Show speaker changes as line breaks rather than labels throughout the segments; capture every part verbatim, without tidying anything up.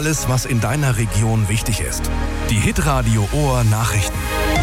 Alles, was in deiner Region wichtig ist. Die Hitradio Ohr Nachrichten.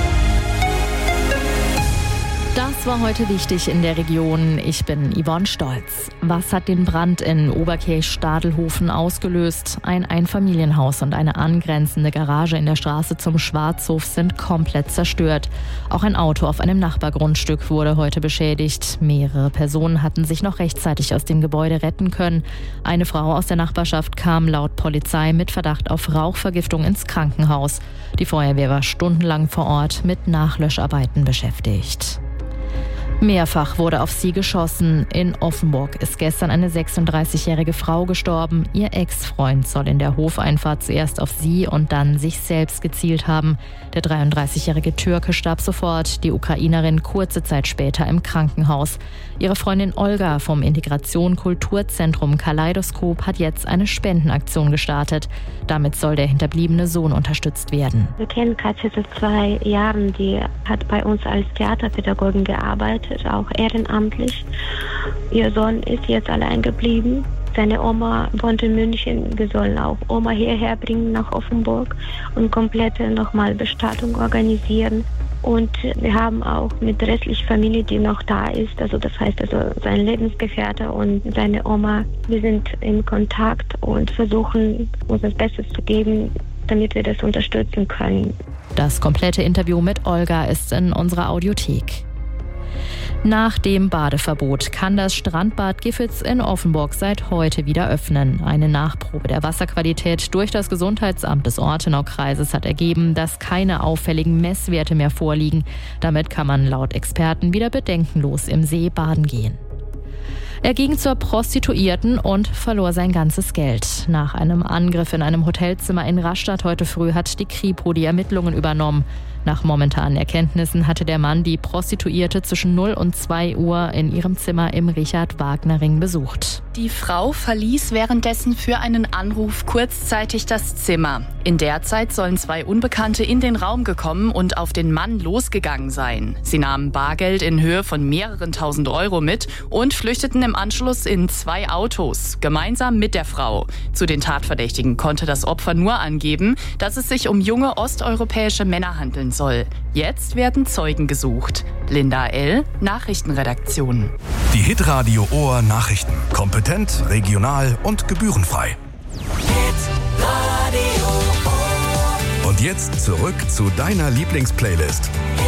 Das war heute wichtig in der Region. Ich bin Yvonne Stolz. Was hat den Brand in Oberkirch-Stadelhofen ausgelöst? Ein Einfamilienhaus und eine angrenzende Garage in der Straße zum Schwarzhof sind komplett zerstört. Auch ein Auto auf einem Nachbargrundstück wurde heute beschädigt. Mehrere Personen hatten sich noch rechtzeitig aus dem Gebäude retten können. Eine Frau aus der Nachbarschaft kam laut Polizei mit Verdacht auf Rauchvergiftung ins Krankenhaus. Die Feuerwehr war stundenlang vor Ort mit Nachlöscharbeiten beschäftigt. Mehrfach wurde auf sie geschossen. In Offenburg ist gestern eine sechsunddreißigjährige Frau gestorben. Ihr Ex-Freund soll in der Hofeinfahrt zuerst auf sie und dann sich selbst gezielt haben. Der dreiunddreißigjährige Türke starb sofort, die Ukrainerin kurze Zeit später im Krankenhaus. Ihre Freundin Olga vom Integration Kulturzentrum Kaleidoskop hat jetzt eine Spendenaktion gestartet. Damit soll der hinterbliebene Sohn unterstützt werden.
Wir kennen Katja seit zwei Jahren. Die hat bei uns als Theaterpädagogin gearbeitet, auch ehrenamtlich. Ihr Sohn ist jetzt allein geblieben. Seine Oma wohnt in München. Wir sollen auch Oma hierher bringen nach Offenburg und komplette nochmal Bestattung organisieren. Und wir haben auch mit der restlichen Familie, die noch da ist, also das heißt also sein Lebensgefährte und seine Oma, wir sind in Kontakt und versuchen uns das Beste zu geben, damit wir das unterstützen können.
Das komplette Interview mit Olga ist in unserer Audiothek. Nach dem Badeverbot kann das Strandbad Giffitz in Offenburg seit heute wieder öffnen. Eine Nachprobe der Wasserqualität durch das Gesundheitsamt des Ortenaukreises hat ergeben, dass keine auffälligen Messwerte mehr vorliegen. Damit kann man laut Experten wieder bedenkenlos im See baden gehen. Er ging zur Prostituierten und verlor sein ganzes Geld. Nach einem Angriff in einem Hotelzimmer in Rastatt heute früh hat die Kripo die Ermittlungen übernommen. Nach momentanen Erkenntnissen hatte der Mann die Prostituierte zwischen null und zwei Uhr in ihrem Zimmer im Richard-Wagner-Ring besucht.
Die Frau verließ währenddessen für einen Anruf kurzzeitig das Zimmer. In der Zeit sollen zwei Unbekannte in den Raum gekommen und auf den Mann losgegangen sein. Sie nahmen Bargeld in Höhe von mehreren tausend Euro mit und flüchteten im Anschluss in zwei Autos, gemeinsam mit der Frau. Zu den Tatverdächtigen konnte das Opfer nur angeben, dass es sich um junge osteuropäische Männer handeln soll. Jetzt werden Zeugen gesucht. Linda L., Nachrichtenredaktion.
Die Hitradio Ohr Nachrichten. Kompetent, regional und gebührenfrei. Und jetzt zurück zu deiner Lieblingsplaylist.